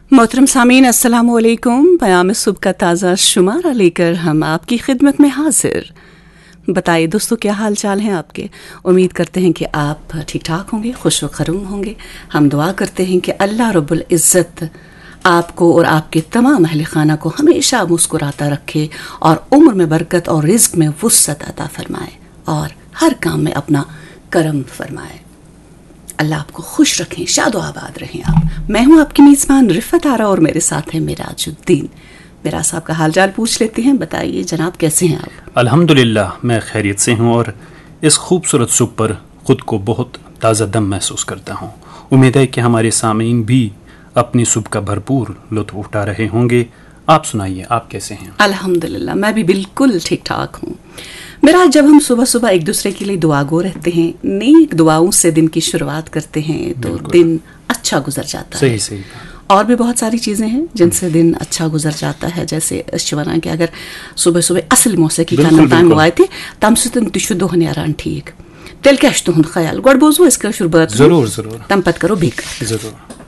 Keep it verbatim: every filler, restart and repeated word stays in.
मोहतरम सामीन अस्सलाम वालेकुम। पयाम सुबह का ताज़ा शुमारा लेकर हम आपकी खिदमत में हाजिर। बताइए दोस्तों, क्या हाल चाल हैं आपके? उम्मीद करते हैं कि आप ठीक ठाक होंगे, खुश व खरूम होंगे। हम दुआ करते हैं कि अल्लाह रब्बुल इज़्ज़त आपको और आपके तमाम अहले खाना को हमेशा मुस्कुराता रखे और उम्र में बरकत और रिज़्क में वुस्अत अता फरमाए और हर काम में अपना करम फरमाए। अल्लाह आपको खुश रखें, शादो आबाद रहें आप। मैं हूं आपकी मेज़बान रिफ़त आरा और मेरे साथ हैं मिराजुद्दीन। मेरा साहब का हाल चाल पूछ लेते हैं। बताइए जनाब, कैसे हैं आप? अल्हम्दुलिल्लाह, मैं खैरियत से हूं और इस खूबसूरत सुबह पर ख़ुद को बहुत ताज़ा दम महसूस करता हूं। उम्मीद है कि हमारे सामीन भी अपनी सुबह का भरपूर लुत्फ़ उठा रहे होंगे। आप सुनाइए, आप कैसे हैं? अल्हम्दुलिल्लाह, मैं भी बिल्कुल ठीक ठाक हूँ। मेरा जब हम सुबह सुबह एक दूसरे के लिए दुआ गो रहते हैं, नेक दुआओं से दिन की शुरुआत करते हैं तो दिन अच्छा गुजर जाता सही, है। सही। और भी बहुत सारी चीज़ें हैं जिनसे दिन अच्छा गुजर जाता है, जैसे शिवना के अगर सुबह सुबह असल मौसीकी का नताम हुआ थे तम से तुम तिशु दोहन यारान ठीक तेल कैश तुहन ख्याल गोड़ बोझो इसका शुरुआत जरूर जरूर तम पत करो बेक जरूर।